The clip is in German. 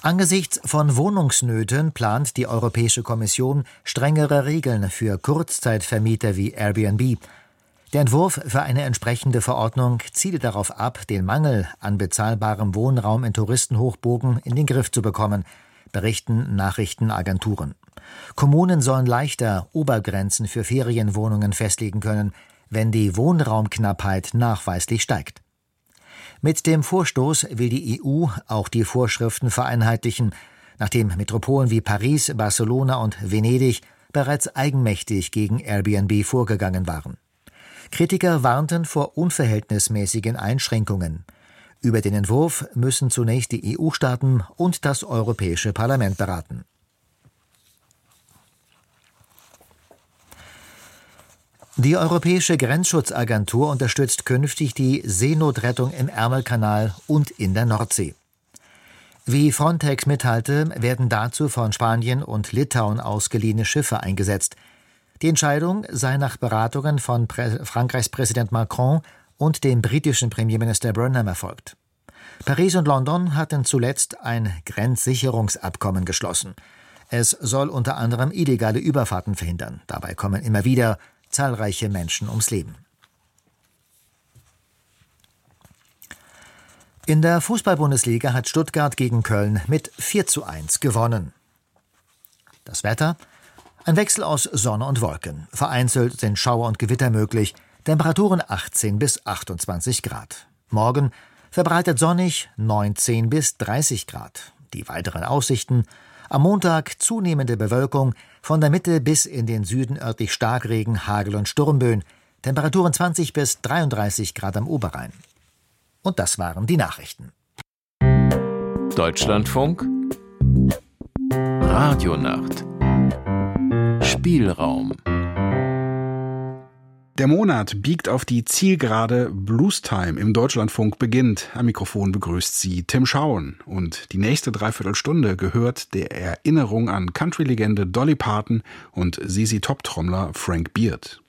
Angesichts von Wohnungsnöten plant die Europäische Kommission strengere Regeln für Kurzzeitvermieter wie Airbnb. Der Entwurf für eine entsprechende Verordnung ziele darauf ab, den Mangel an bezahlbarem Wohnraum in Touristenhochburgen in den Griff zu bekommen, berichten Nachrichtenagenturen. Kommunen sollen leichter Obergrenzen für Ferienwohnungen festlegen können, wenn die Wohnraumknappheit nachweislich steigt. Mit dem Vorstoß will die EU auch die Vorschriften vereinheitlichen, nachdem Metropolen wie Paris, Barcelona und Venedig bereits eigenmächtig gegen Airbnb vorgegangen waren. Kritiker warnten vor unverhältnismäßigen Einschränkungen. Über den Entwurf müssen zunächst die EU-Staaten und das Europäische Parlament beraten. Die Europäische Grenzschutzagentur unterstützt künftig die Seenotrettung im Ärmelkanal und in der Nordsee. Wie Frontex mitteilte, werden dazu von Spanien und Litauen ausgeliehene Schiffe eingesetzt. Die Entscheidung sei nach Beratungen von Frankreichs Präsident Macron und dem britischen Premierminister Burnham erfolgt. Paris und London hatten zuletzt ein Grenzsicherungsabkommen geschlossen. Es soll unter anderem illegale Überfahrten verhindern. Dabei kommen immer wieder zahlreiche Menschen ums Leben. In der Fußball-Bundesliga hat Stuttgart gegen Köln mit 4:1 gewonnen. Das Wetter: Ein Wechsel aus Sonne und Wolken. Vereinzelt sind Schauer und Gewitter möglich. Temperaturen 18 bis 28 Grad. Morgen verbreitet sonnig, 19 bis 30 Grad. Die weiteren Aussichten: Am Montag zunehmende Bewölkung, von der Mitte bis in den Süden örtlich Starkregen, Hagel und Sturmböen. Temperaturen 20 bis 33 Grad am Oberrhein. Und das waren die Nachrichten. Deutschlandfunk Radionacht Spielraum. Der Monat biegt auf die Zielgerade. Bluestime im Deutschlandfunk beginnt. Am Mikrofon begrüßt Sie Tim Schauen. Und die nächste Dreiviertelstunde gehört der Erinnerung an Country-Legende Dolly Parton und ZZ Top-Trommler Frank Beard.